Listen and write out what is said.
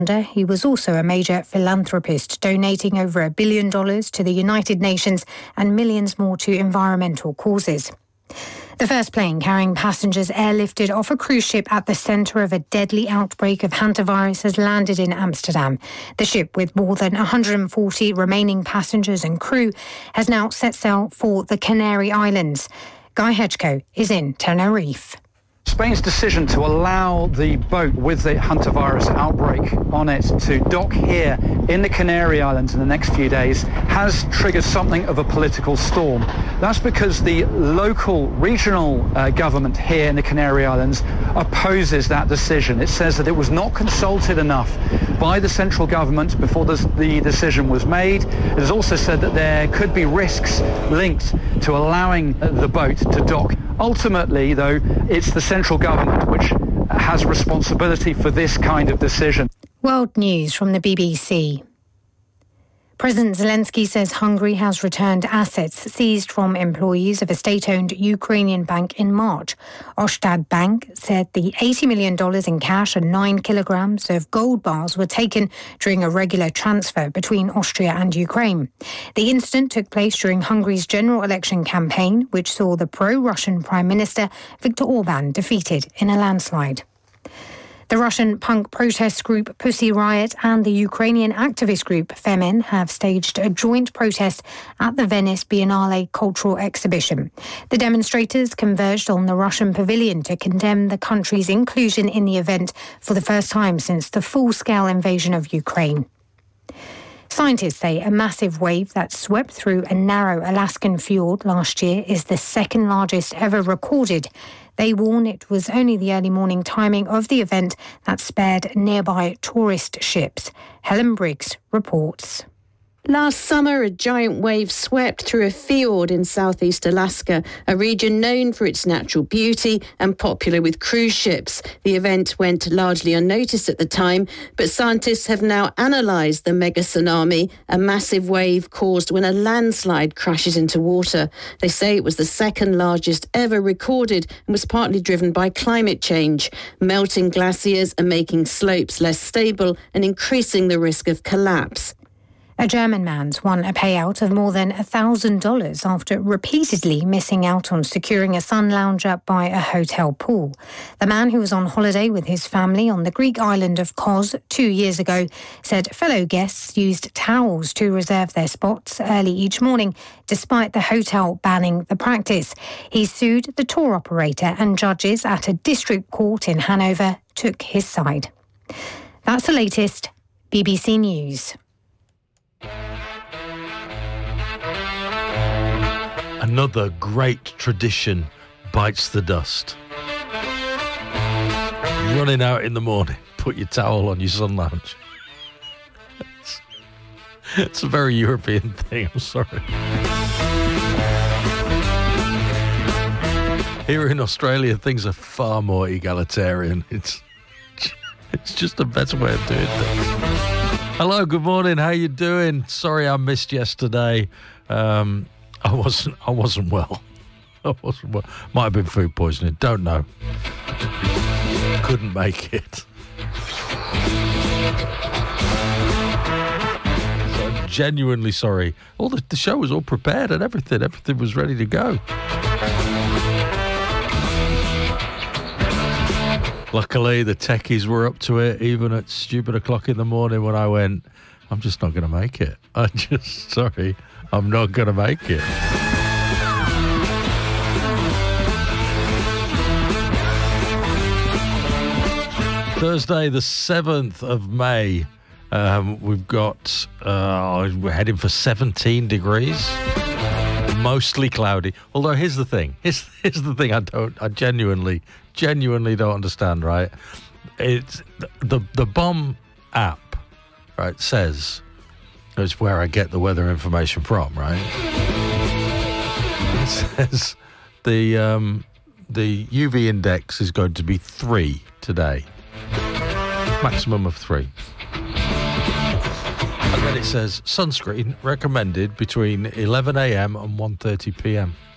He was also a major philanthropist, donating over $1 billion to the United Nations and millions more to environmental causes. The first plane carrying passengers airlifted off a cruise ship at the centre of a deadly outbreak of hantavirus has landed in Amsterdam. The ship, with more than 140 remaining passengers and crew, has now set sail for the Canary Islands. Guy Hedgecoe is in Tenerife. Spain's decision to allow the boat with the hantavirus outbreak on it to dock here in the Canary Islands in the next few days has triggered something of a political storm. That's because the local regional government here in the Canary Islands opposes that decision. It says that it was not consulted enough by the central government before the decision was made. It has also said that there could be risks linked to allowing the boat to dock. Ultimately, though, it's the central government which has responsibility for this kind of decision. World News from the BBC. President Zelensky says Hungary has returned assets seized from employees of a state-owned Ukrainian bank in March. Ostad Bank said the $80 million in cash and 9 kilograms of gold bars were taken during a regular transfer between Austria and Ukraine. The incident took place during Hungary's general election campaign, which saw the pro-Russian Prime Minister Viktor Orban defeated in a landslide. The Russian punk protest group Pussy Riot and the Ukrainian activist group Femen have staged a joint protest at the Venice Biennale cultural exhibition. The demonstrators converged on the Russian pavilion to condemn the country's inclusion in the event for the first time since the full-scale invasion of Ukraine. Scientists say a massive wave that swept through a narrow Alaskan fjord last year is the second largest ever recorded. They warn it was only the early morning timing of the event that spared nearby tourist ships. Helen Briggs reports. Last summer, a giant wave swept through a fjord in southeast Alaska, a region known for its natural beauty and popular with cruise ships. The event went largely unnoticed at the time, but scientists have now analysed the mega tsunami, a massive wave caused when a landslide crashes into water. They say it was the second largest ever recorded and was partly driven by climate change. Melting glaciers are making slopes less stable and increasing the risk of collapse. A German man's won a payout of more than $1,000 after repeatedly missing out on securing a sun lounger by a hotel pool. The man, who was on holiday with his family on the Greek island of Kos 2 years ago, said fellow guests used towels to reserve their spots early each morning, despite the hotel banning the practice. He sued the tour operator, and judges at a district court in Hanover took his side. That's the latest. BBC News. Another great tradition bites the dust. Running out in the morning, put your towel on your sun lounge. It's a very European thing, I'm sorry. Here in Australia, things are far more egalitarian. It's just a better way of doing things. Hello, good morning. How you doing? Sorry I missed yesterday. I wasn't well. Might have been food poisoning. Don't know. Couldn't make it. So I'm genuinely sorry. The show was all prepared and everything. Everything was ready to go. Luckily, the techies were up to it, even at stupid o'clock in the morning when I went, I'm just not going to make it. Sorry, I'm not going to make it. Thursday, the 7th of May, we've got, we're heading for 17 degrees. Mostly cloudy. Although here's the thing. Here's the thing I genuinely don't understand, right? It's the BOM app, right, says it's where I get the weather information from, right? It says the UV index is going to be 3 today. Maximum of 3. And then it says sunscreen recommended between 11 a.m. and 1:30 p.m.